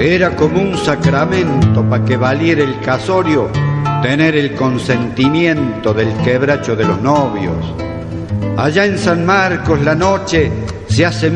Era como un sacramento pa' que valiera el casorio tener el consentimiento del quebracho de los novios. Allá en San Marcos la noche se hace